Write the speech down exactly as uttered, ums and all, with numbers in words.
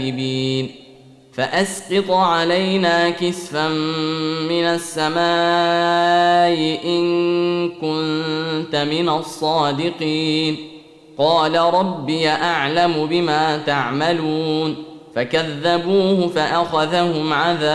فأسقط علينا كسفا من السماء إن كنت من الصادقين قال ربي أعلم بما تعملون فكذبوه فأخذهم عذاب